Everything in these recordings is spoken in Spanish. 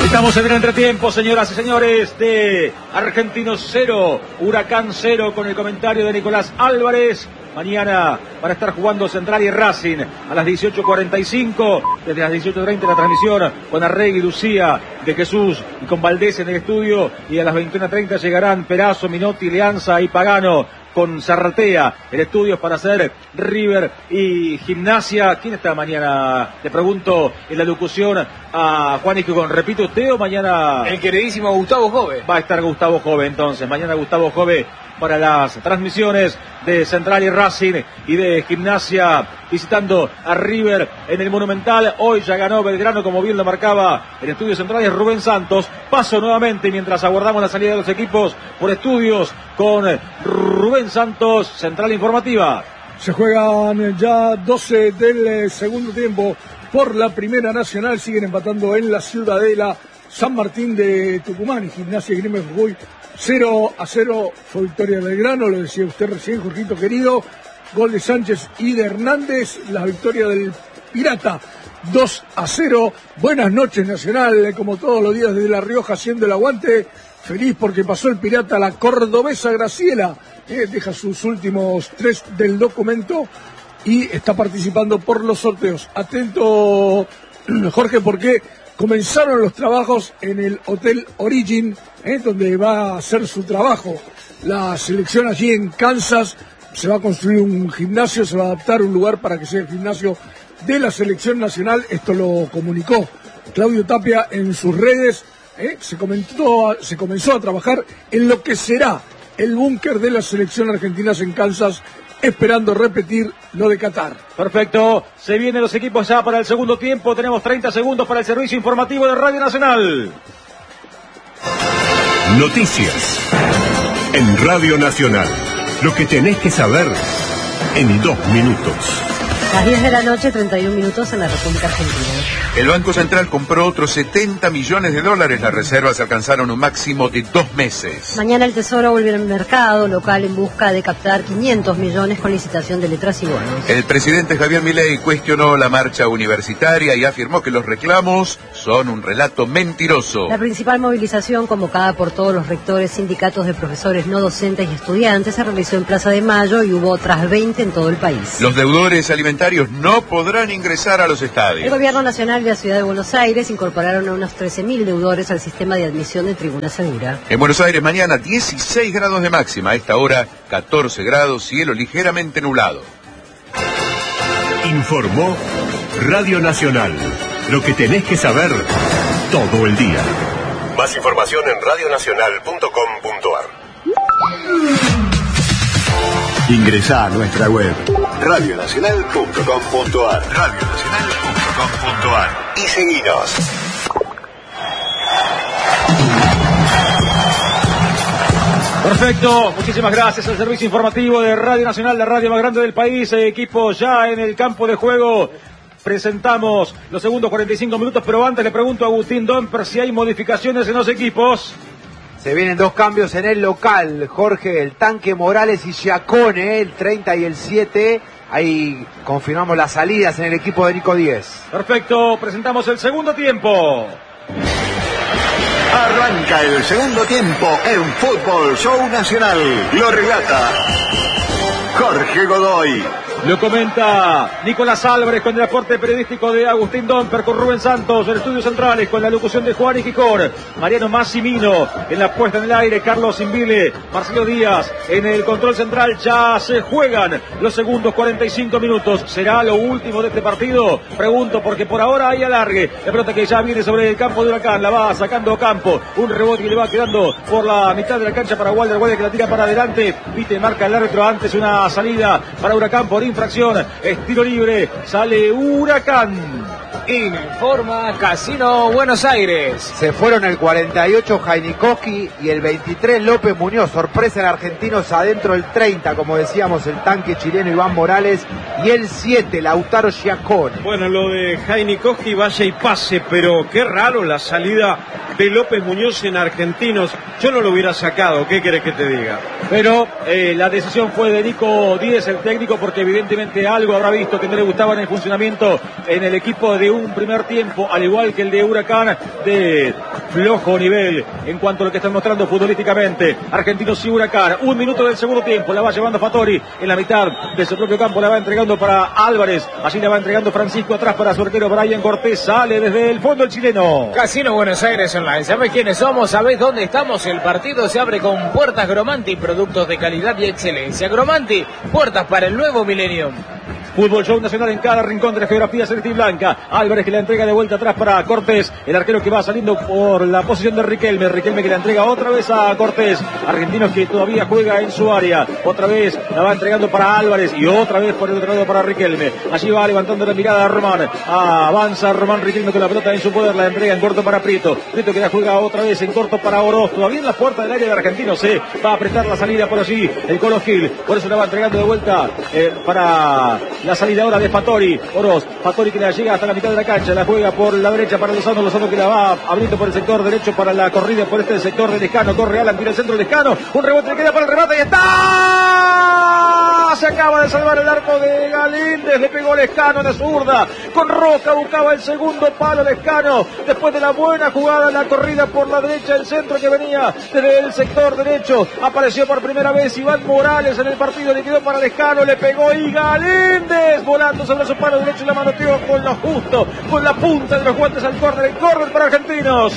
Estamos en el entretiempo, señoras y señores, de Argentinos 0, Huracán 0, con el comentario de Nicolás Álvarez. Mañana para estar jugando Central y Racing a las 18:45, desde las 18:30 la transmisión con Arregui, Lucía, de Jesús y con Valdés en el estudio, y a las 21:30 llegarán Perazo, Minotti, Leanza y Pagano con Zarratea en estudios para hacer River y Gimnasia. ¿Quién está mañana? Le pregunto en la locución a Juan Isquigón. ¿Repite usted o mañana? El queridísimo Gustavo Jove. Va a estar Gustavo Jove entonces. Mañana Gustavo Jove para las transmisiones de Central y Racing y de Gimnasia visitando a River en el Monumental. Hoy ya ganó Belgrano, como bien lo marcaba en Estudios Centrales Rubén Santos. Paso nuevamente mientras aguardamos la salida de los equipos por estudios con Rubén Santos, Central Informativa. Se juegan ya 12 del segundo tiempo por la Primera Nacional. Siguen empatando en la Ciudadela San Martín de Tucumán y Gimnasia y Grima de Jujuy. 0-0 fue victoria del Belgrano, lo decía usted recién, Jorgito querido. Gol de Sánchez y de Hernández. La victoria del Pirata 2-0. Buenas noches, Nacional, como todos los días desde La Rioja haciendo el aguante. Feliz porque pasó el Pirata a la cordobesa Graciela. Deja sus últimos 3 del documento y está participando por los sorteos. Atento, Jorge, porque comenzaron los trabajos en el Hotel Origin, donde va a hacer su trabajo la selección allí en Kansas. Se va a construir un gimnasio, se va a adaptar un lugar para que sea el gimnasio de la selección nacional. Esto lo comunicó Claudio Tapia en sus redes. Se comenzó a trabajar en lo que será el búnker de la selección argentina en Kansas, esperando repetir lo de Qatar. Perfecto, se vienen los equipos ya para el segundo tiempo. Tenemos 30 segundos para el servicio informativo de Radio Nacional. Noticias en Radio Nacional. Lo que tenés que saber en 2 minutos. Las 10 de la noche, 31 minutos en la República Argentina. El Banco Central compró otros $70 millones. Las reservas alcanzaron un máximo de 2 meses. Mañana el Tesoro volvió al mercado local en busca de captar 500 millones con licitación de letras y bonos. El presidente Javier Milei cuestionó la marcha universitaria y afirmó que los reclamos son un relato mentiroso. La principal movilización convocada por todos los rectores, sindicatos de profesores no docentes y estudiantes se realizó en Plaza de Mayo y hubo otras 20 en todo el país. Los deudores alimentarios no podrán ingresar a los estadios. El Gobierno Nacional y la Ciudad de Buenos Aires incorporaron a unos 13.000 deudores al sistema de admisión de Tribuna Segura. En Buenos Aires mañana 16 grados de máxima, a esta hora 14 grados, cielo ligeramente nublado. Informó Radio Nacional. Lo que tenés que saber todo el día. Más información en radionacional.com.ar. Ingresá a nuestra web radionacional.com.ar y seguinos. Perfecto, muchísimas gracias al servicio informativo de Radio Nacional, la radio más grande del país. Equipo ya en el campo de juego. Presentamos los segundos 45 minutos, pero antes le pregunto a Agustín Domper si hay modificaciones en los equipos. Se vienen 2 cambios en el local, Jorge, el Tanque Morales y Giacone, el 30 y el 7. Ahí confirmamos las salidas en el equipo de Nico Díez. Perfecto, presentamos el segundo tiempo. Arranca el segundo tiempo en Fútbol Show Nacional. Lo relata Jorge Godoy. Lo comenta Nicolás Álvarez con el aporte periodístico de Agustín Domper, con Rubén Santos en Estudios Centrales, con la locución de Juan Isquigón, Mariano Massimino en la puesta en el aire, Carlos Invile, Marcelo Díaz en el control central. Ya se juegan los segundos 45 minutos. ¿Será lo último de este partido? Pregunto porque por ahora hay alargue. La pelota que ya viene sobre el campo de Huracán, la va sacando Campo, un rebote que le va quedando por la mitad de la cancha para Walder que la tira para adelante. Vite, marca el árbitro antes una salida para Huracán por infracción, es tiro libre, sale Huracán. Informa Casino Buenos Aires. Se fueron el 48 Jainikowski y el 23 López Muñoz. Sorpresa en Argentinos adentro, el 30, como decíamos, el tanque chileno Iván Morales, y el 7 Lautaro Giacone. Bueno, lo de Jainikowski vaya y pase, pero qué raro la salida de López Muñoz en Argentinos, yo no lo hubiera sacado, ¿qué querés que te diga? Pero la decisión fue de Nico Díez, el técnico, porque evidentemente algo habrá visto que no le gustaba en el funcionamiento en el equipo de un primer tiempo, al igual que el de Huracán, de flojo nivel en cuanto a lo que están mostrando futbolísticamente. Argentinos y Huracán, 1 minuto del segundo tiempo, la va llevando Fattori en la mitad de su propio campo, la va entregando para Álvarez, allí la va entregando Francisco, atrás para su arquero Brian Cortés, sale desde el fondo el chileno. Casino Buenos Aires Online, ¿sabés quiénes somos? ¿Sabés dónde estamos? El partido se abre con Puertas Gromanti, productos de calidad y excelencia. Gromanti, puertas para el nuevo milenio. Fútbol Show Nacional en cada rincón de la geografía celeste y blanca. Álvarez que la entrega de vuelta atrás para Cortés, el arquero que va saliendo por la posición de Riquelme que la entrega otra vez a Cortés. Argentinos que todavía juega en su área, otra vez la va entregando para Álvarez y otra vez por el otro lado para Riquelme. Allí va levantando la mirada a Román, avanza Román Riquelme con la pelota en su poder, la entrega en corto para Prieto que la juega otra vez en corto para Oroz, todavía en la puerta del área de Argentinos, va a apretar la salida por allí el Colo Gil, por eso la va entregando de vuelta para la salida ahora de Fattori. Oroz, Fattori que la llega hasta la mitad de la cancha, la juega por la derecha para Lozano que la va abriendo por el sector derecho para la corrida por este sector de Lescano, corre Alan, tira el centro de Lescano, un rebote le queda para el remate y está, se acaba de salvar el arco de Galíndez, le pegó Lescano de zurda, con Roca buscaba el segundo palo Lescano, después de la buena jugada, la corrida por la derecha, el centro que venía desde el sector derecho, apareció por primera vez Iván Morales en el partido, le quedó para Lescano, le pegó y Galíndez volando sobre su palo derecho, la manoteó con lo justo, con la punta de los guantes al córner, el córner para Argentinos.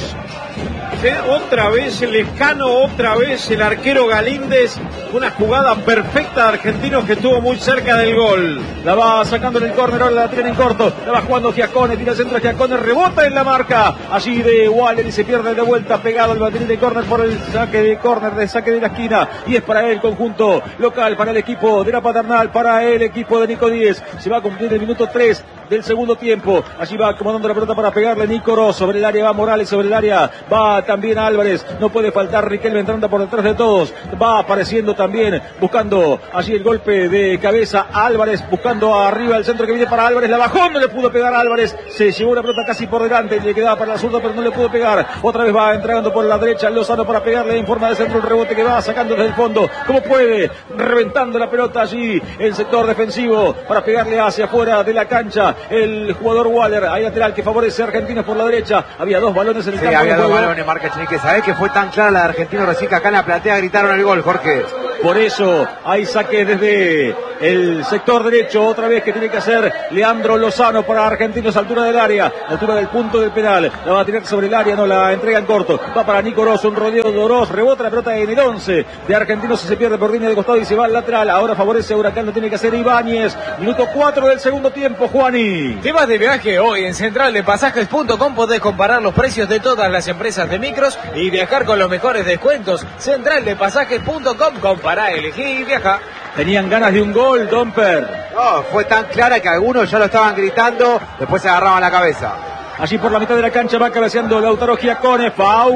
Otra vez el Lescano, otra vez el arquero Galíndez, una jugada perfecta de Argentinos que estuvo muy cerca del gol. La va sacando en el córner, ahora la tiran en corto, la va jugando Giacone, tira el centro a Giacone, rebota en la marca, allí de Waller y se pierde de vuelta, pegado el baterín de córner por el saque de córner, de saque de la esquina, y es para el conjunto local, para el equipo de la Paternal, para el equipo de Nico Díez. Se va a cumplir el minuto 3 del segundo tiempo, allí va acomodando la pelota para pegarle Nico Oroz, sobre el área va Morales, sobre el área va también Álvarez, no puede faltar Riquelme entrando por detrás de todos, va apareciendo también, buscando allí el golpe de cabeza Álvarez, buscando arriba el centro que viene para Álvarez, la bajó, no le pudo pegar a Álvarez, se llevó la pelota casi por delante, le quedaba para la zurda pero no le pudo pegar, otra vez va entregando por la derecha Lozano para pegarle en forma de centro, el rebote que va sacando desde el fondo, como puede, reventando la pelota allí, el sector defensivo, para pegarle hacia afuera de la cancha, el jugador Waller, hay lateral que favorece a Argentinos por la derecha, había dos balones en el campo. Había dos balones, marca Chinique, ¿sabés que fue tan clara la de Argentinos recién que acá en la platea gritaron el gol, Jorge? Por eso hay saque desde el sector derecho, otra vez que tiene que hacer Leandro Lozano para Argentinos, altura del área, altura del punto del penal, la va a tirar sobre el área, no la entrega en corto, va para Nico Oroz, un rodeo de Oroz, rebota la pelota en el 11 de Argentinos y se pierde por línea de costado y se va al lateral, ahora favorece a Huracán, lo tiene que hacer Ibáñez, minuto 4 del segundo tiempo, Juani. ¿Te vas de viaje hoy? En centraldepasajes.com podés comparar los precios de todas las empresas de micros y viajar con los mejores descuentos. Centraldepasajes.com, compará, elegí y viaja. Tenían ganas de un gol, Domper. No, fue tan clara que algunos ya lo estaban gritando, después se agarraban la cabeza. Allí por la mitad de la cancha va cabeceando Lautaro Giacone,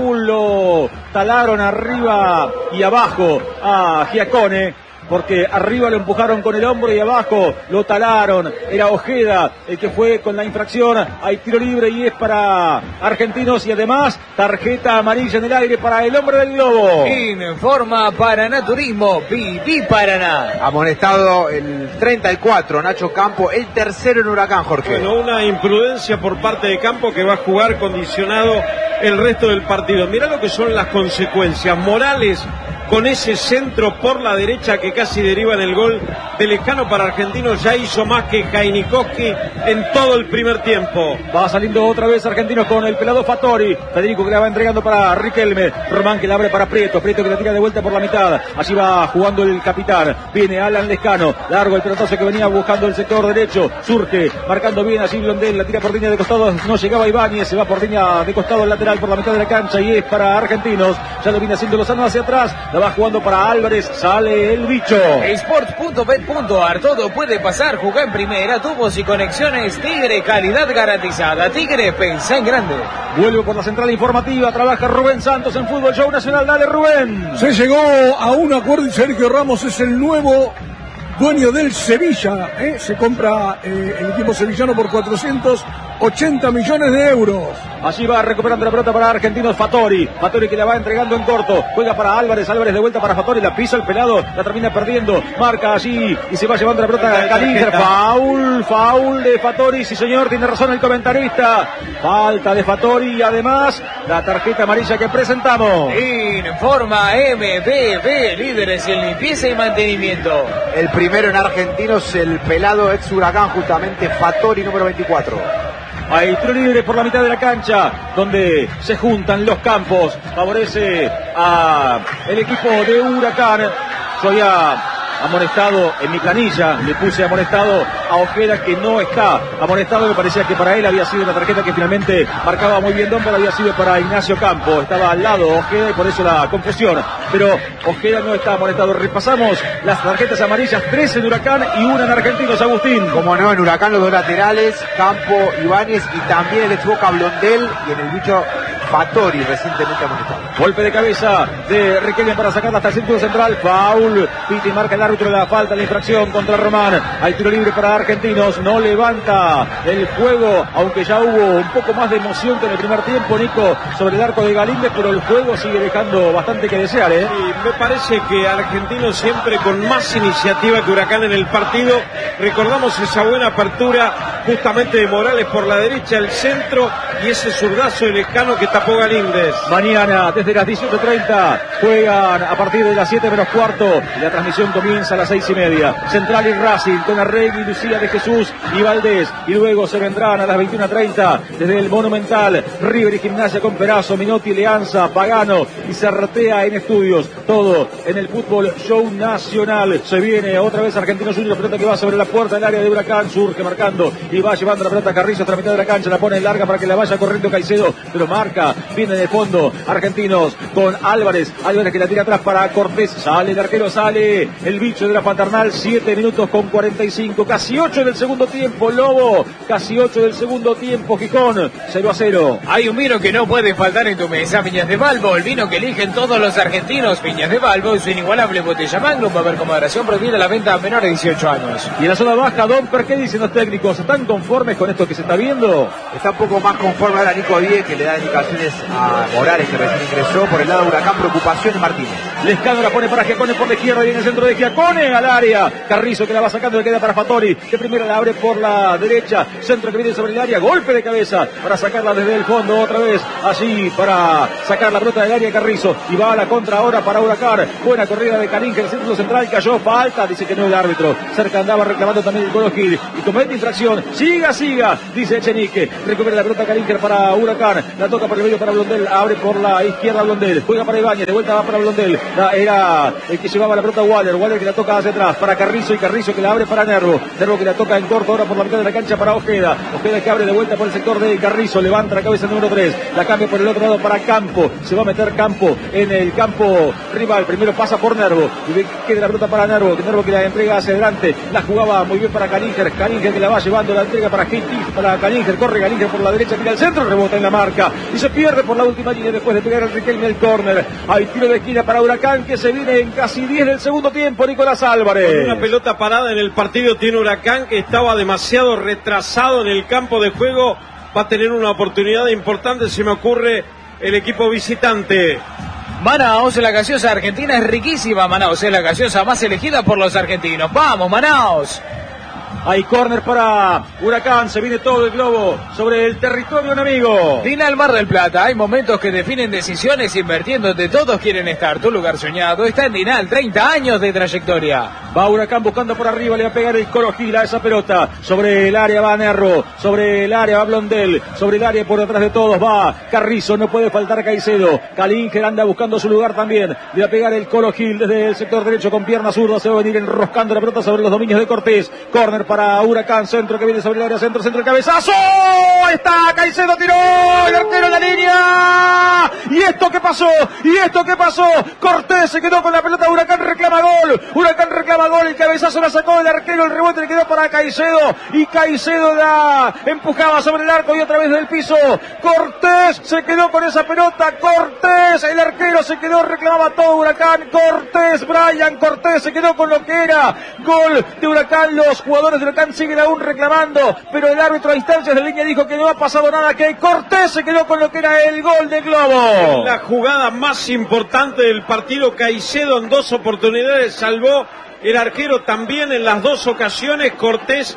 Paulo, talaron arriba y abajo a Giacone, porque arriba lo empujaron con el hombro y abajo lo talaron, era Ojeda el que fue con la infracción, hay tiro libre y es para Argentinos y además tarjeta amarilla en el aire para el hombre del globo. Informa Paraná Turismo, Viví Paraná. Amonestado el 34, Nacho Campo, el tercero en Huracán, Jorge. Bueno, una imprudencia por parte de Campo que va a jugar condicionado el resto del partido. Mirá lo que son las consecuencias. Morales con ese centro por la derecha que casi deriva en el gol de Lescano para Argentinos, ya hizo más que Jainikowski en todo el primer tiempo. Va saliendo otra vez Argentinos con el pelado Fattori, Federico que la va entregando para Riquelme, Román que la abre para Prieto que la tira de vuelta por la mitad, allí va jugando el capitán, viene Alan Lescano, largo el pelotazo que venía buscando el sector derecho, surge, marcando bien allí Blondel, la tira por línea de costado, no llegaba Ibáñez, se va por línea de costado lateral por la mitad de la cancha y es para Argentinos, ya lo viene haciendo Lozano hacia atrás, la va jugando para Álvarez, sale el bicho. Sports.bet.ar, todo puede pasar, jugá en primera, tubos y conexiones Tigre, calidad garantizada. Tigre, pensá en grande. Vuelve por la central informativa, trabaja Rubén Santos en Fútbol Show Nacional, dale Rubén. Se llegó a un acuerdo y Sergio Ramos es el nuevo dueño del Sevilla, se compra el equipo sevillano por 480 80 millones de euros. Allí va recuperando la pelota para Argentinos Fattori. Fattori que la va entregando en corto. Juega para Álvarez. Álvarez de vuelta para Fattori. La pisa el pelado. La termina perdiendo. Marca allí y se va llevando la pelota a Calinger. Foul de Fattori. Sí, señor. Tiene razón el comentarista. Falta de Fattori y además la tarjeta amarilla que presentamos. Informa MBB, líderes en limpieza y mantenimiento. El primero en Argentinos, el pelado ex Huracán, justamente Fattori, número 24. Hay tiro libre por la mitad de la cancha, donde se juntan los campos. Favorece a el equipo de Huracán. Yo había amonestado en mi planilla, le puse amonestado a Ojeda, que no está amonestado. Me parecía que para él había sido la tarjeta que finalmente marcaba muy bien Don, pero había sido para Ignacio Campo. Estaba al lado Ojeda y por eso la confusión. Pero Ojeda no está amonestado. Repasamos las tarjetas amarillas: 13 en Huracán y una en Argentinos, Agustín. Como no, en Huracán los dos laterales, Campo, Ibáñez, y también el ex Boca Blondel, y en el bicho Fattori, recientemente amonestado. Golpe de cabeza de Riquelme para sacarla hasta el círculo central. Foul. Piti marca el árbitro la falta, la infracción contra Román. Hay tiro libre para Argentinos. No levanta el juego, aunque ya hubo un poco más de emoción que en el primer tiempo, Nico, sobre el arco de Galíndez, pero el juego sigue dejando bastante que desear, ¿eh? Y me parece que Argentinos siempre con más iniciativa que Huracán en el partido. Recordamos esa buena apertura justamente de Morales por la derecha, el centro, y ese zurdazo de Lescano que tapó Galíndez. Mañana desde las 18:30 juegan a partir de las 7 menos cuarto y la transmisión comienza a las 6:30. Central y Racing con Arregui, Lucía de Jesús y Valdés, y luego se vendrán a las 21:30 desde el Monumental River y Gimnasia con Perazo, Minotti, Leanza, Pagano y Certea en estudios. Todo en el fútbol show nacional. Se viene otra vez Argentinos Juniors, pelota que va sobre la puerta del área de Huracán, surge marcando y va llevando la pelota a Carrizo hasta la mitad de la cancha, la pone larga para que la vaya corriendo Caicedo, pero marca, viene de fondo Argentinos con Álvarez que la tira atrás para Cortés, sale el arquero, sale el bicho de la paternal. 7 minutos con 45, casi 8 del segundo tiempo, Lobo, casi 8 del segundo tiempo, Gijón, 0-0. Hay un vino que no puede faltar en tu mesa: Viñas de Balbo, el vino que eligen todos los argentinos. Viñas de Balbo, su inigualable botella Magnum, va a haber con moderación, prohibida la venta a menores de 18 años. Y en la zona baja, Don, ¿qué dicen los técnicos? ¿Están conformes con esto que se está viendo? Está un poco más conforme ahora Nico Díez, que le da indicaciones a Morales, que recién ingresó. Por el lado de Huracán, preocupación de Martínez. Lescano la pone para Giacone por la izquierda y en el centro de Giacone al área. Carrizo que la va sacando, le queda para Fattori, que primero la abre por la derecha. Centro que viene sobre el área, golpe de cabeza para sacarla desde el fondo otra vez. Allí para sacar la pelota del área Carrizo. Y va a la contra ahora para Huracán. Buena corrida de Carín, que el centro central cayó, falta, dice que no el árbitro. Cerca andaba reclamando también el Colo Gil y comete infracción. Siga, dice Echenique. Recupera la pelota Carín para Huracán. La toca por el medio para Blondel, abre por la izquierda Blondel. Juega para Ibáñez, de vuelta va para Blondel. Era el que llevaba la pelota Waller que la toca hacia atrás para Carrizo, y Carrizo que la abre para Nervo que la toca en corto ahora por la mitad de la cancha para Ojeda que abre de vuelta por el sector de Carrizo, levanta la cabeza número 3, la cambia por el otro lado para Campo, se va a meter Campo en el campo rival, primero pasa por Nervo y queda la pelota para Nervo que la entrega hacia adelante, la jugaba muy bien para Calinger que la va llevando, la entrega para Calinger, corre Calinger por la derecha, tira al centro, rebota en la marca y se pierde por la última línea después de pegar el Riquelme el córner. Hay tiro de esquina para Huracán, que se viene en casi 10 del segundo tiempo. Nicolás Álvarez. Con una pelota parada en el partido tiene Huracán, que estaba demasiado retrasado en el campo de juego. Va a tener una oportunidad importante, se me ocurre, el equipo visitante. Manaos, la gaseosa argentina es riquísima. Manaos es la gaseosa más elegida por los argentinos. ¡Vamos, Manaos! Hay córner para Huracán, se viene todo el globo sobre el territorio enemigo. Dinal Mar del Plata, hay momentos que definen decisiones, invirtiéndote todos quieren estar. Tu lugar soñado está en Dinal, 30 años de trayectoria. Va Huracán buscando por arriba, le va a pegar el Colo Gil a esa pelota. Sobre el área va Nervo, sobre el área va Blondel, sobre el área por detrás de todos va Carrizo, no puede faltar Caicedo. Calinger anda buscando su lugar también. Le va a pegar el Colo Gil desde el sector derecho con pierna zurda, se va a venir enroscando la pelota sobre los dominios de Cortés. Córner para Huracán, centro que viene sobre el área, centro, el cabezazo. Está Caicedo, tiró el arquero en la línea. ¿Y esto qué pasó? pasó? ¿Y esto qué pasó? Cortés se quedó con la pelota, Huracán reclama gol, el cabezazo la sacó del arquero, el rebote le quedó para Caicedo, y Caicedo la empujaba sobre el arco y otra vez del piso, Cortés se quedó con esa pelota, Cortés, el arquero se quedó, reclamaba todo Huracán, Cortés, Brian Cortés se quedó con lo que era gol de Huracán, los jugadores de Huracán siguen aún reclamando, pero el árbitro a instancias de línea dijo que no ha pasado nada, que Cortés se quedó con lo que era el gol de Globo. La jugada más importante del partido, Caicedo en 2 oportunidades salvó, el arquero también en las 2 ocasiones, Cortés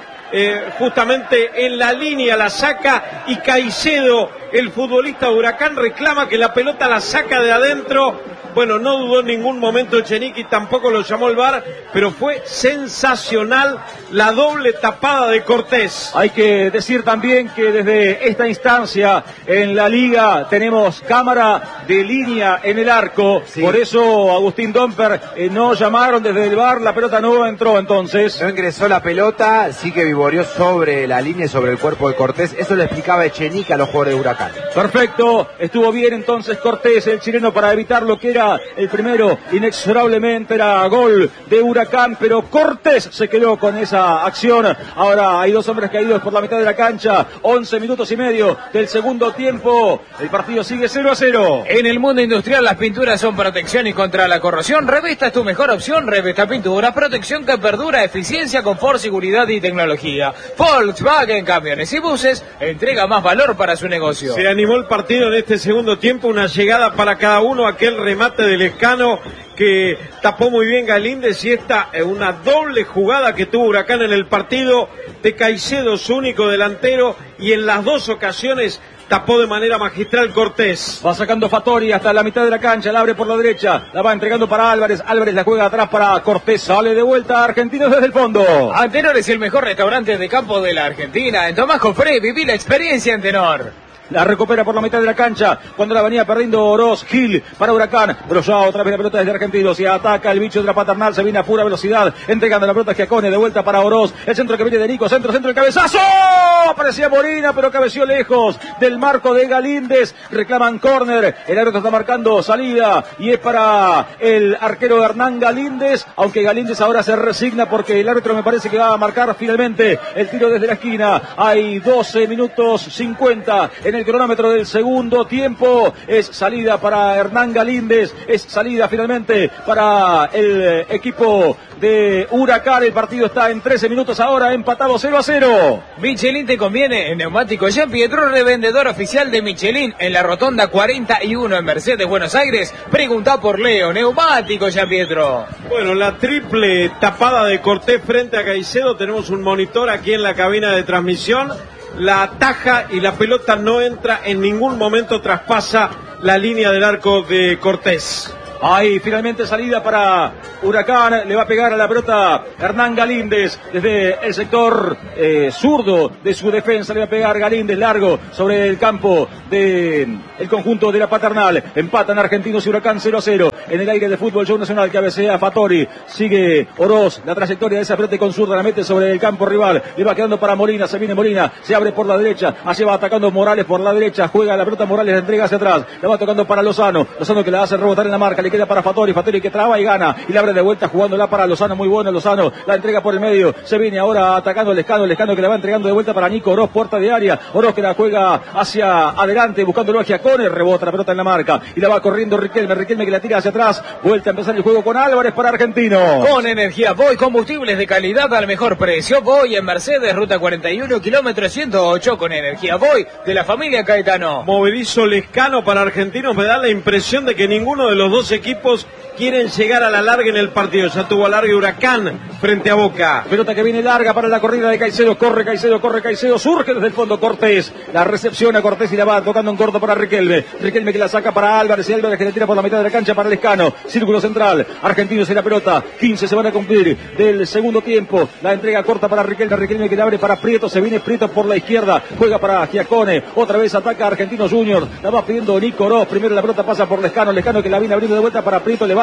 justamente en la línea la saca y Caicedo, el futbolista de Huracán, reclama que la pelota la saca de adentro. Bueno, no dudó en ningún momento Echenique, tampoco lo llamó el VAR, pero fue sensacional la doble tapada de Cortés. Hay que decir también que desde esta instancia en la liga tenemos cámara de línea en el arco, sí. Por eso Agustín Domper no llamaron desde el VAR, la pelota no entró entonces. No ingresó la pelota, sí que vivoreó sobre la línea y sobre el cuerpo de Cortés, eso lo explicaba Echenique a los jugadores de Huracán. Perfecto, estuvo bien entonces Cortés, el chileno, para evitar lo que era el primero, inexorablemente era gol de Huracán, pero Cortés se quedó con esa acción. Ahora hay 2 hombres caídos por la mitad de la cancha, 11 minutos y medio del segundo tiempo, el partido sigue 0-0. En el mundo industrial las pinturas son protección y contra la corrosión. Revesta es tu mejor opción, Revesta Pinturas, protección que perdura, eficiencia, confort, seguridad y tecnología. Volkswagen Camiones y Buses entrega más valor para su negocio. Se animó el partido en este segundo tiempo, una llegada para cada uno, aquel remate del Lescano que tapó muy bien Galíndez, y esta es una doble jugada que tuvo Huracán en el partido de Caicedo, su único delantero, y en las 2 ocasiones tapó de manera magistral Cortés. Va sacando Fattori hasta la mitad de la cancha, la abre por la derecha, la va entregando para Álvarez, Álvarez la juega atrás para Cortés, sale de vuelta Argentinos desde el fondo. Antenor es el mejor restaurante de campo de la Argentina. En Tomás Jofré viví la experiencia Antenor. La recupera por la mitad de la cancha, cuando la venía perdiendo Oroz, Gil para Huracán, pero ya otra vez la pelota desde Argentinos, y ataca el bicho de la Paternal, se viene a pura velocidad, entregando la pelota a Giacone, de vuelta para Oroz, el centro que viene de Nico, centro, el cabezazo, aparecía Molina, pero cabeció lejos del marco de Galíndez, reclaman córner, el árbitro está marcando salida, y es para el arquero Hernán Galíndez, aunque Galíndez ahora se resigna porque el árbitro me parece que va a marcar finalmente el tiro desde la esquina. Hay 12 minutos 50 en el cronómetro del segundo tiempo, es salida para Hernán Galíndez, es salida finalmente para el equipo de Huracán. El partido está en 13 minutos ahora, empatado 0-0. Michelin te conviene en neumáticos Jean Pietro, revendedor oficial de Michelin en la Rotonda 41 en Mercedes, Buenos Aires. Pregunta por Leo, neumáticos Jean Pietro. Bueno, la triple tapada de Cortés frente a Caicedo, tenemos un monitor aquí en la cabina de transmisión, la ataja y la pelota no entra, en ningún momento traspasa la línea del arco de Cortés. Ahí finalmente salida para Huracán, le va a pegar a la pelota Hernán Galíndez desde el sector zurdo de su defensa, le va a pegar Galíndez largo sobre el campo del conjunto de la Paternal. Empatan Argentinos y Huracán 0-0 en el aire de fútbol. Show Nacional, cabecea Fattori, sigue Oroz, la trayectoria de esa pelota con zurda la mete sobre el campo rival, le va quedando para Molina, se viene Molina, se abre por la derecha, así va atacando Morales por la derecha, juega la pelota Morales, la entrega hacia atrás, la va tocando para Lozano que la hace rebotar en la marca, le queda para Fattori que traba y gana, y la abre de vuelta jugándola para Lozano, muy bueno Lozano, la entrega por el medio, se viene ahora atacando el Lescano que la va entregando de vuelta para Nico Oroz, puerta de área, Oroz que la juega hacia adelante, buscándolo a Giacone, rebota la pelota en la marca, y la va corriendo Riquelme que la tira hacia atrás, vuelta a empezar el juego con Álvarez para Argentino. Con Energía Voy, combustibles de calidad al mejor precio, Voy en Mercedes, ruta 41, kilómetro 108, con Energía Voy, de la familia Caetano. Movedizo Lescano para Argentinos, me da la impresión de que ninguno de los dos equipos quieren llegar a la larga en el partido. Ya tuvo alargue Huracán frente a Boca. Pelota que viene larga para la corrida de Caicedo. Corre Caicedo, surge desde el fondo Cortés. La recepción a Cortés y la va tocando en corto para Riquelme. Riquelme que la saca para Álvarez y Álvarez que le tira por la mitad de la cancha para Lescano. Círculo central. Argentinos en la pelota. 15 se van a cumplir del segundo tiempo. La entrega corta para Riquelme. Riquelme que le abre para Prieto. Se viene Prieto por la izquierda. Juega para Giacone. Otra vez ataca Argentinos Juniors. La va pidiendo Nico Oroz. Primero la pelota pasa por Lescano. Lescano que la viene abriendo de vuelta para Prieto. Le va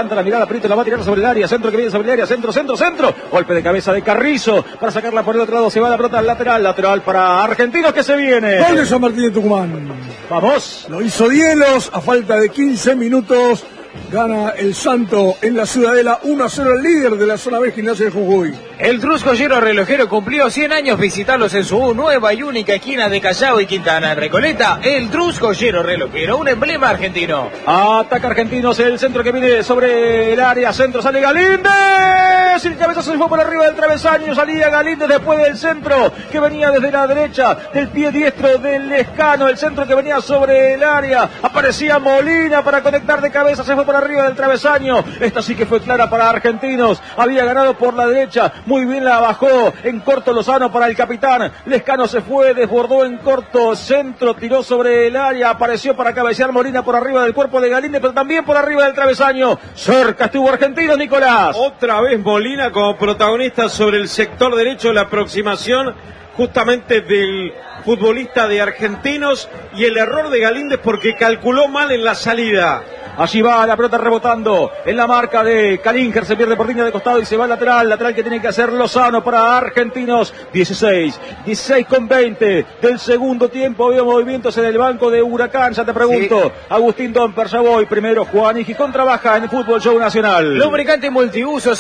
levanta la mirada, Prieto la va a tirar sobre el área, centro que viene sobre el área, centro, golpe de cabeza de Carrizo, para sacarla por el otro lado, se va la pelota al lateral para Argentinos que se viene. Gol de San Martín de Tucumán. Vamos. Lo hizo Dielos a falta de 15 minutos. Gana el Santo en la Ciudadela 1-0 el líder de la zona B, Gimnasia de Jujuy. El Trus Joyero Relojero cumplió 100 años. Visitarlos en su nueva y única esquina de Callao y Quintana. En Recoleta, el Trus Joyero Relojero, un emblema argentino. Ataca Argentinos, el centro que viene sobre el área, centro, sale Galíndez. El cabezazo se fue por arriba del travesaño, salía Galíndez después del centro que venía desde la derecha, del pie diestro del Lescano. El centro que venía sobre el área, aparecía Molina para conectar de cabeza, se fue por arriba del travesaño. Esta sí que fue clara para Argentinos, había ganado por la derecha, muy bien la bajó en corto Lozano para el capitán. Lescano se fue, desbordó en corto, centro, tiró sobre el área, apareció para cabecear Molina por arriba del cuerpo de Galíndez, pero también por arriba del travesaño. Cerca estuvo Argentinos, Nicolás. Otra vez Molina como protagonista sobre el sector derecho de la aproximación justamente del futbolista de Argentinos, y el error de Galíndez porque calculó mal en la salida. Allí va la pelota rebotando en la marca de Calinger, se pierde por línea de costado y se va al lateral que tiene que hacer Lozano para Argentinos. 16 con 20 del segundo tiempo. Había movimientos en el banco de Huracán, ya te pregunto. Sí. Agustín Domper, ya voy. Primero Juan y Gijón trabaja en el Fútbol Show Nacional. Lubricante multiuso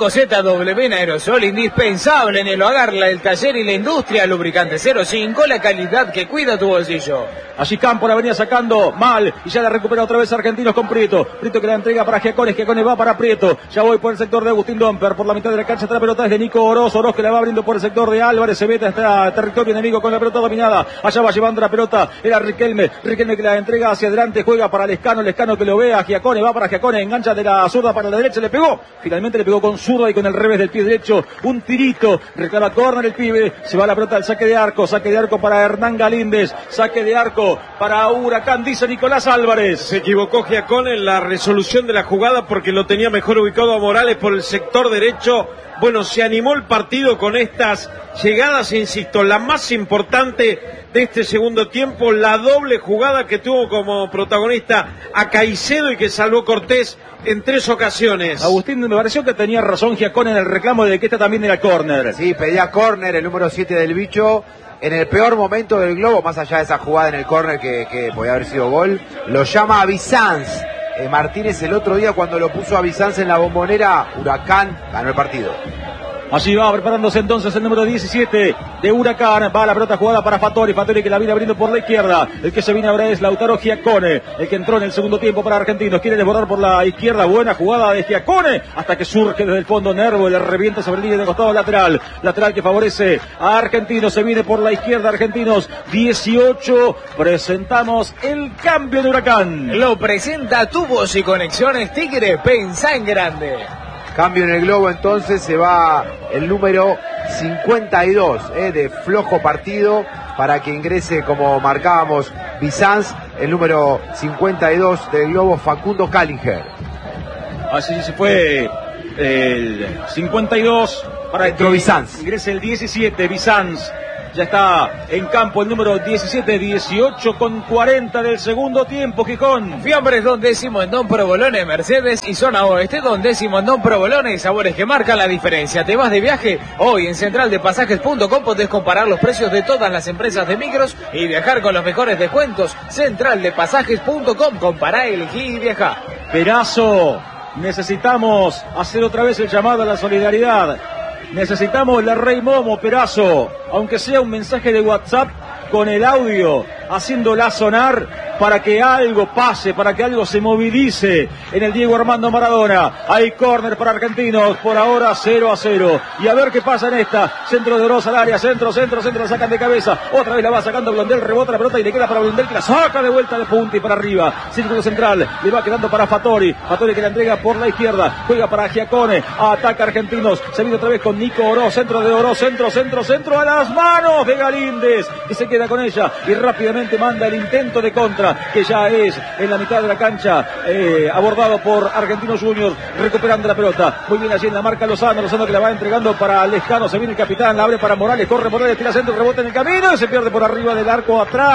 05ZW en aerosol, indispensable en el hogar, el taller y la industria. Lubricante 05, la calidad que cuida tu bolsillo. Allí Campo la venía sacando mal y ya la recupera otra vez Argentinos con Prieto que la entrega para Giacones va para Prieto, ya voy por el sector de Agustín Domper, por la mitad de la cancha, la pelota es de Nico Oroz que la va abriendo por el sector de Álvarez, se mete hasta territorio enemigo con la pelota dominada, allá va llevando la pelota, era Riquelme que la entrega hacia adelante, juega para Lescano que lo ve a Giacones, va para Giacones, engancha de la zurda para la derecha, le pegó, finalmente le pegó con zurda y con el revés del pie derecho, un tirito, reclama córner el pibe, se va la pelota al saque de arco para Hernán Galíndez, saque de arco para Huracán, dice Nicolás Álvarez. Se equivocó Giacones en la resolución de la jugada porque lo tenía mejor ubicado a Morales por el sector derecho. Bueno, se animó el partido con estas llegadas, insisto, la más importante de este segundo tiempo, la doble jugada que tuvo como protagonista a Caicedo y que salvó Cortés en 3 ocasiones. Agustín, me pareció que tenía razón Giacones en el reclamo de que esta también era córner. Sí, pedía córner el número 7 del Bicho. En el peor momento del globo, más allá de esa jugada en el córner que podía haber sido gol, lo llama a Bizanz. Martínez el otro día cuando lo puso a Bizanz en la Bombonera, Huracán ganó el partido. Allí va preparándose entonces el número 17 de Huracán. Va la pelota jugada para Fattori que la viene abriendo por la izquierda. El que se viene ahora es Lautaro Giacones, el que entró en el segundo tiempo para Argentinos. Quiere desbordar por la izquierda. Buena jugada de Giacones hasta que surge desde el fondo Nervo y le revienta sobre el línea de costado lateral que favorece a Argentinos. Se viene por la izquierda Argentinos. 18. Presentamos el cambio de Huracán. Lo presenta Tubos y Conexiones Tigre. Pensá en grande. Cambio en el globo, entonces se va el número 52 de flojo partido para que ingrese, como marcábamos, Bizanz, el número 52 del globo, Facundo Calinger. Así se fue el 52 para que Bizanz ingrese el 17, Bizanz. Ya está en campo el número 17, 18 con 40 del segundo tiempo, Gijón. Fiambres Don Décimo en Don Provolone, Mercedes y Zona Oeste. Don Décimo en Don Provolone y sabores que marcan la diferencia. ¿Te vas de viaje? Hoy en centraldepasajes.com podés comparar los precios de todas las empresas de micros y viajar con los mejores descuentos. Centraldepasajes.com, compará, elegí y viajá. Perazo, necesitamos hacer otra vez el llamado a la solidaridad. Necesitamos la Rey Momo, Perazo, aunque sea un mensaje de WhatsApp con el audio, haciéndola sonar para que algo pase, para que algo se movilice en el Diego Armando Maradona. Hay córner para Argentinos, por ahora 0-0. Y a ver qué pasa en esta. Centro de Oroz al área, centro, la sacan de cabeza. Otra vez la va sacando Blondel, rebota la pelota y le queda para Blondel, que la saca de vuelta de punta y para arriba. Círculo central, le va quedando para Fattori que la entrega por la izquierda, juega para Giacones, ataca Argentinos, se viene otra vez con Nico Oroz, centro de Oroz, centro a las manos de Galíndez, que se queda con ella y rápidamente manda el intento de contra, que ya es en la mitad de la cancha, abordado por Argentinos Juniors, recuperando la pelota, muy bien allí en la marca Lozano que la va entregando para Lescano, se viene el capitán, la abre para Morales, corre Morales, tira centro, rebota en el camino y se pierde por arriba del arco atrás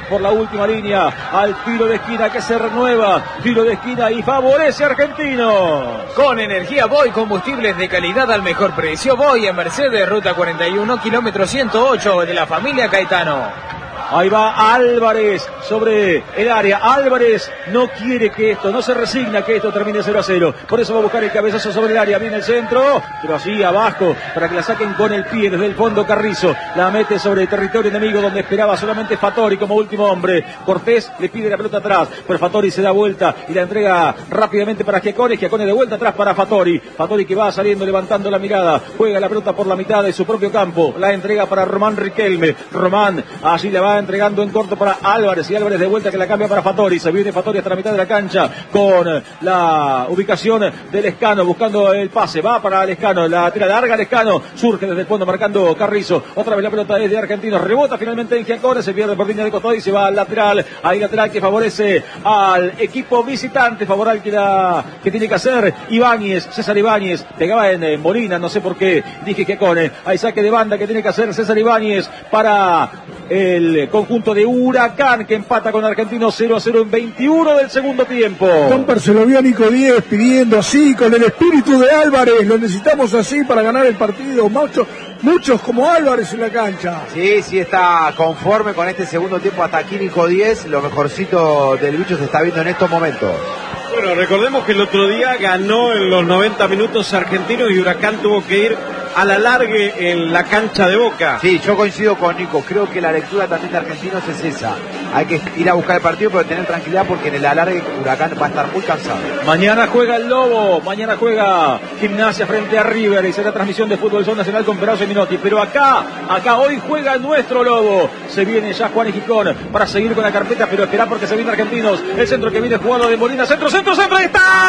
por la última línea, al tiro de esquina que se renueva, tiro de esquina y favorece a Argentinos. Con energía Boy, combustibles de calidad al mejor precio. Boy en Mercedes, ruta 41, kilómetro 108 de la familia Caetano. Ahí va Álvarez sobre el área. Álvarez no quiere que esto, no se resigna que esto termine 0-0. Por eso va a buscar el cabezazo sobre el área. Viene el centro, pero así abajo para que la saquen con el pie desde el fondo. Carrizo la mete sobre el territorio enemigo donde esperaba solamente Fattori como último hombre. Cortés le pide la pelota atrás, pero Fattori se da vuelta y la entrega rápidamente para Giacone. Giacone de vuelta atrás para Fattori. Fattori que va saliendo, levantando la mirada. Juega la pelota por la mitad de su propio campo. La entrega para Román Riquelme. Román allí la va entregando en corto para Álvarez, y Álvarez de vuelta que la cambia para Fattori. Se viene Fattori hasta la mitad de la cancha con la ubicación de Lescano buscando el pase, va para Lescano, la tira larga Lescano, surge desde el fondo marcando Carrizo, otra vez la pelota es de Argentinos, rebota finalmente en Giacone, se pierde por línea de costado y se va al lateral, hay lateral que favorece al equipo visitante, favorable que tiene que hacer Ibáñez, César Ibáñez, pegaba en Molina, no sé por qué, dije Giacone, hay saque de banda que tiene que hacer César Ibáñez para el conjunto de Huracán que empata con Argentinos 0-0 en 21 del segundo tiempo. Comper se lo vio a Nico Díez pidiendo así, con el espíritu de Álvarez, lo necesitamos así para ganar el partido, muchos como Álvarez en la cancha. Sí, está conforme con este segundo tiempo. Hasta aquí Nico Díez, lo mejorcito del bicho se está viendo en estos momentos. Bueno, recordemos que el otro día ganó en los 90 minutos Argentinos y Huracán tuvo que ir a la largue en la cancha de Boca. Sí, yo coincido con Nico, creo que la lectura también de Argentinos es esa. Hay que ir a buscar el partido pero tener tranquilidad porque en el alargue Huracán va a estar muy cansado. Mañana juega el Lobo, mañana juega Gimnasia frente a River y será transmisión de Fútbol Zone Nacional con Perazzo y Minotti. Pero acá hoy juega nuestro Lobo. Se viene ya Juan y Gijón para seguir con la carpeta, pero esperá porque se viene Argentinos. El centro que viene jugado de Molina, centro, ahí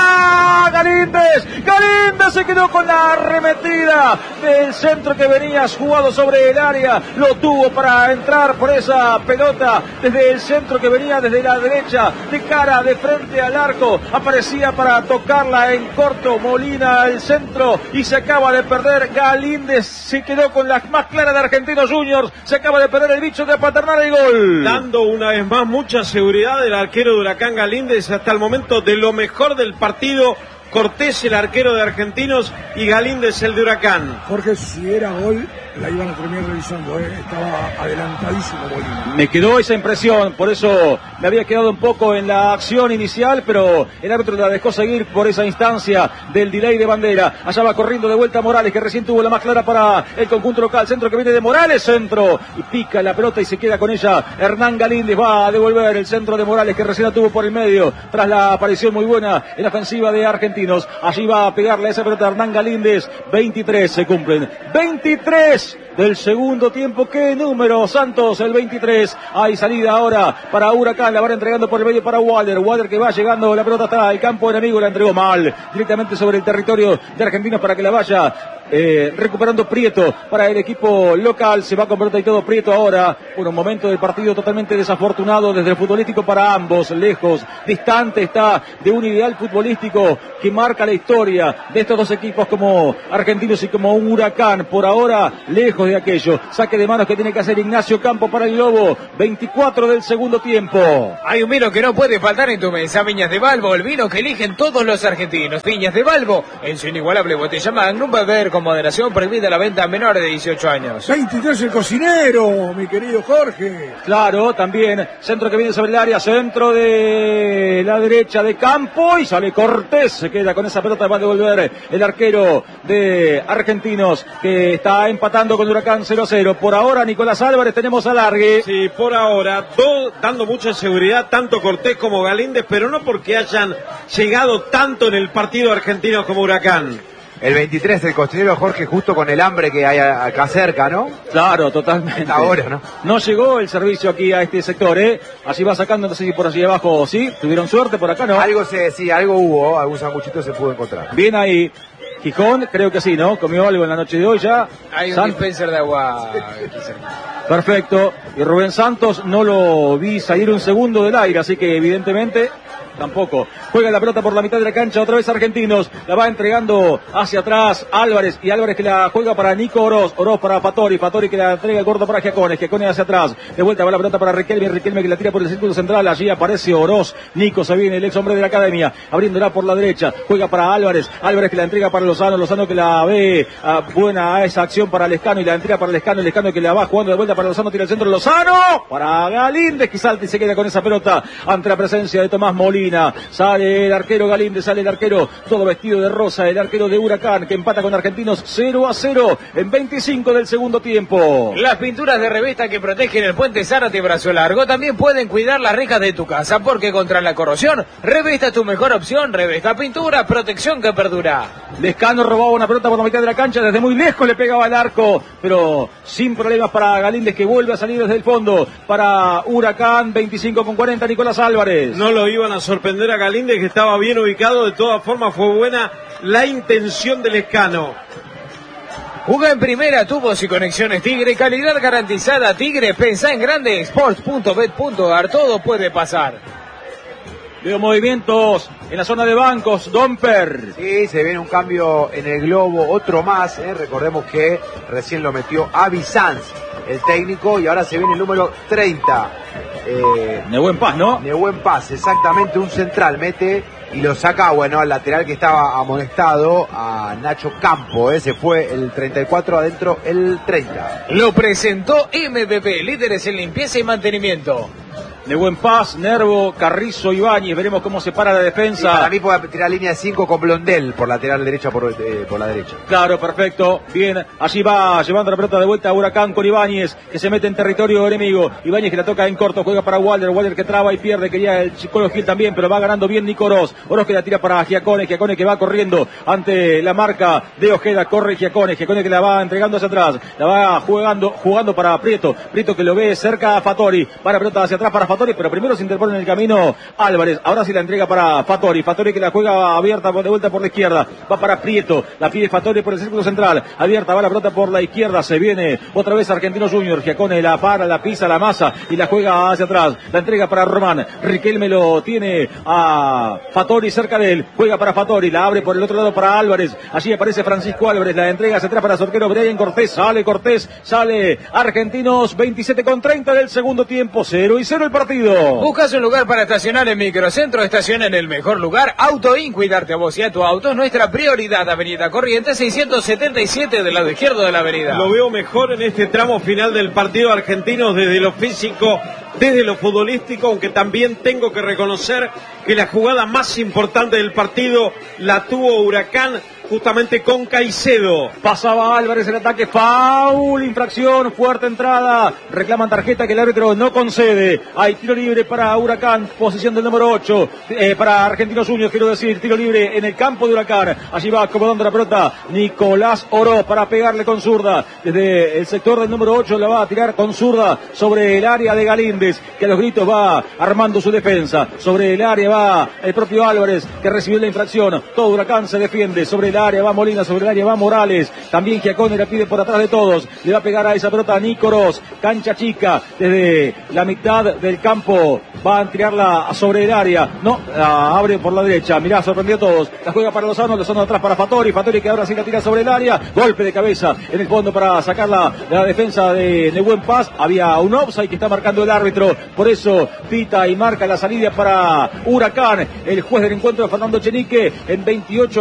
está Galíndez se quedó con la arremetida del centro que venías jugado sobre el área, lo tuvo para entrar por esa pelota desde el centro que venía desde la derecha, de cara, de frente al arco, aparecía para tocarla en corto Molina al centro y se acaba de perder. Galíndez se quedó con la más clara de Argentinos Juniors, se acaba de perder el bicho de Paternal el gol. Dando una vez más mucha seguridad del arquero de Huracán Galíndez hasta el momento de lo mejor del partido. Cortés el arquero de Argentinos y Galíndez el de Huracán. Jorge, si era gol, la iban a terminar revisando, estaba adelantadísimo Molina. Me quedó esa impresión, por eso me había quedado un poco en la acción inicial, pero el árbitro la dejó seguir por esa instancia del delay de bandera. Allá va corriendo de vuelta Morales, que recién tuvo la más clara para el conjunto local. Centro que viene de Morales, centro, y pica la pelota y se queda con ella. Hernán Galíndez va a devolver el centro de Morales, que recién la tuvo por el medio, tras la aparición muy buena en la ofensiva de Argentinos. Allí va a pegarle esa pelota a Hernán Galíndez. 23 se cumplen. 23 del segundo tiempo. ¿Qué número, Santos? El 23. Hay salida ahora para Huracán. La van entregando por el medio para Waller. Waller que va llegando. La pelota hasta el campo enemigo. La entregó mal. Directamente sobre el territorio de Argentinos para que la vaya recuperando Prieto para el equipo local. Se va con pelota y todo Prieto ahora. Un momento del partido totalmente desafortunado desde el futbolístico para ambos. Lejos, distante está de un ideal futbolístico que marca la historia de estos dos equipos como Argentinos y como un Huracán. Por ahora, lejos de aquello. Saque de manos que tiene que hacer Ignacio Campo para el Lobo. 24 del segundo tiempo. Hay un vino que no puede faltar en tu mesa. Viñas de Balbo, el vino que eligen todos los argentinos. Viñas de Balbo, en su inigualable botella Magnum, beber con moderación, prohibida la venta a menores de 18 años. 23 el cocinero, mi querido Jorge. Claro, también centro que viene sobre el área, centro de la derecha de Campo y sale Cortés, se queda con esa pelota, va a devolver el arquero de Argentinos que está empatando con Huracán 0-0. Por ahora Nicolás Álvarez tenemos alargue. Sí, por ahora, dando mucha seguridad tanto Cortés como Galíndez, pero no porque hayan llegado tanto en el partido argentino como Huracán. El 23, el cocinero Jorge, justo con el hambre que hay acá cerca, ¿no? Claro, totalmente. Ahora, ¿no? No llegó el servicio aquí a este sector, Allí va sacando, no sé si por allí abajo, ¿sí? ¿Tuvieron suerte por acá, no? Algo hubo, algún sanguchito se pudo encontrar. Bien ahí. Gijón, creo que sí, ¿no? Comió algo en la noche de hoy ya. Hay un dispenser de agua aquí cerca. Perfecto. Y Rubén Santos no lo vi salir un segundo del aire, así que evidentemente Tampoco. Juega la pelota por la mitad de la cancha, otra vez Argentinos. La va entregando hacia atrás Álvarez. Y Álvarez que la juega para Nico Oroz. Oroz para Fattori. Fattori que la entrega el gordo para Giacone. Giacone hacia atrás. De vuelta va la pelota para Riquelme. Riquelme que la tira por el círculo central. Allí aparece Oroz. Nico se viene, el ex hombre de la academia. Abriéndola por la derecha. Juega para Álvarez. Álvarez que la entrega para Lozano. Lozano que la ve buena a esa acción para Lescano. Y la entrega para Lescano. Lescano que la va jugando de vuelta para Lozano. Tira el centro Lozano. Para Galíndez que salta y se queda con esa pelota ante la presencia de Tomás Molina. Sale el arquero Galíndez, sale el arquero todo vestido de rosa, el arquero de Huracán que empata con Argentinos 0-0 en 25 del segundo tiempo. Las pinturas de Revesta que protegen el puente Zárate Brazo Largo también pueden cuidar las rejas de tu casa, porque contra la corrosión, Revesta es tu mejor opción. Revesta Pintura, protección que perdura. Lescano robaba una pelota por la mitad de la cancha, desde muy lejos le pegaba al arco, pero sin problemas para Galíndez que vuelve a salir desde el fondo. Para Huracán, 25-40, Nicolás Álvarez. No lo iban a sorprender a Galíndez, que estaba bien ubicado. De todas formas fue buena la intención del Lescano. Juega en primera, tubos y conexiones Tigre, calidad garantizada Tigre. Pensá en grande, sports.bet.ar, todo puede pasar. Veo movimientos en la zona de bancos, Domper. Sí, se viene un cambio en el globo, otro más, recordemos que recién lo metió Avi Sanz, el técnico, y ahora se viene el número 30. Nehuen Paz, ¿no? Nehuen Paz, exactamente, un central, mete y lo saca, bueno, al lateral que estaba amonestado, a Nacho Campo, se fue el 34 adentro, el 30. Lo presentó MPP, líderes en limpieza y mantenimiento. Nehuen Paz, Nervo, Carrizo, Ibáñez, veremos cómo se para la defensa. Para mí puede tirar línea de 5 con Blondel por lateral derecha, por la derecha. Claro, perfecto, bien, allí va llevando la pelota de vuelta a Huracán con Ibáñez, que se mete en territorio enemigo. Ibáñez que la toca en corto, juega para Walder que traba y pierde, quería el Chicolo Gil también, pero va ganando bien Nico Oroz. Oroz que la tira para Giacone que va corriendo ante la marca de Ojeda, corre Giacone que la va entregando hacia atrás, la va jugando para Prieto que lo ve cerca a Fattori, para pelota hacia atrás para Fattori, pero primero se interpone en el camino Álvarez, ahora sí la entrega para Fattori que la juega abierta de vuelta por la izquierda, va para Prieto, la pide Fattori por el círculo central, abierta, va la pelota por la izquierda, se viene otra vez Argentinos Juniors, Giacone la para, la pisa, la masa y la juega hacia atrás, la entrega para Román, Riquelme lo tiene a Fattori cerca de él, juega para Fattori, la abre por el otro lado para Álvarez, allí aparece Francisco Álvarez, la entrega hacia atrás para Sorquero Brian Cortés, sale Argentinos, 27:30 del segundo tiempo, 0-0 el partido. ¿Buscas un lugar para estacionar en Microcentro? Estaciona en el mejor lugar. Autoin, cuidarte a vos y a tu auto es nuestra prioridad. Avenida Corrientes 677 del lado izquierdo de la avenida. Lo veo mejor en este tramo final del partido argentino, desde lo físico, desde lo futbolístico, aunque también tengo que reconocer que la jugada más importante del partido la tuvo Huracán, justamente con Caicedo. Pasaba Álvarez el ataque, foul, infracción, fuerte entrada, reclaman tarjeta que el árbitro no concede. Hay tiro libre para Huracán, posición del número 8, para Argentinos Juniors, quiero decir, tiro libre en el campo de Huracán. Allí va acomodando la pelota Nicolás Oroz para pegarle con zurda. Desde el sector del número 8 la va a tirar con zurda sobre el área de Galíndez, que a los gritos va armando su defensa. Sobre el área va el propio Álvarez, que recibió la infracción. Todo Huracán se defiende sobre el área, va Molina, sobre el área va Morales, también Giacone la pide por atrás de todos, le va a pegar a esa pelota a Nico Oroz, cancha chica, desde la mitad del campo, va a tirarla sobre el área, no, la abre por la derecha, mirá, sorprendió a todos, la juega para Lozano atrás para Fattori que ahora sí la tira sobre el área, golpe de cabeza en el fondo para sacarla de la defensa de Nehuen Paz, había un offside que está marcando el árbitro, por eso pita y marca la salida para Huracán, el juez del encuentro Fernando Chenique en 28